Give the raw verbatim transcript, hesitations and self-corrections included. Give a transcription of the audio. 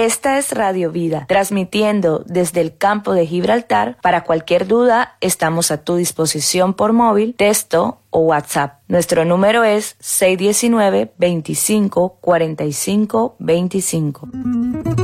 Esta es Radio Vida, transmitiendo desde el campo de Gibraltar. Para cualquier duda, estamos a tu disposición por móvil, texto o WhatsApp. Nuestro número es seis uno nueve, veinticinco, cuarenta y cinco, veinticinco.